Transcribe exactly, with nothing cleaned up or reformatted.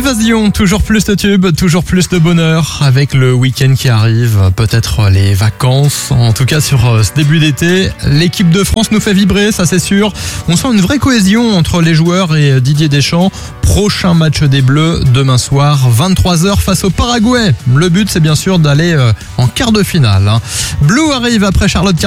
d'évasion, toujours plus de tubes, toujours plus de bonheur avec le week-end qui arrive, peut-être les vacances. En tout cas, sur ce début d'été, l'équipe de France nous fait vibrer, ça c'est sûr. On sent une vraie cohésion entre les joueurs et Didier Deschamps. Prochain match des Bleus demain soir, vingt-trois heures face au Paraguay. Le but, c'est bien sûr d'aller en quart de finale. Blue arrive après Charlotte